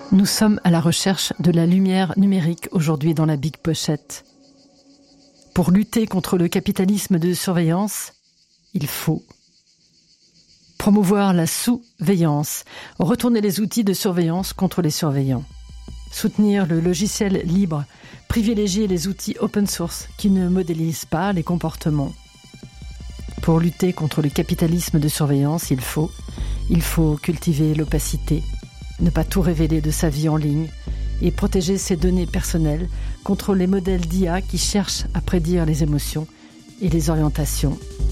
Nous sommes à la recherche de la lumière numérique aujourd'hui dans la Big Pochette. Pour lutter contre le capitalisme de surveillance, il faut promouvoir la sous-veillance, retourner les outils de surveillance contre les surveillants, soutenir le logiciel libre, privilégier les outils open source qui ne modélisent pas les comportements. Pour lutter contre le capitalisme de surveillance, il faut cultiver l'opacité, ne pas tout révéler de sa vie en ligne et protéger ses données personnelles contre les modèles d'IA qui cherchent à prédire les émotions et les orientations.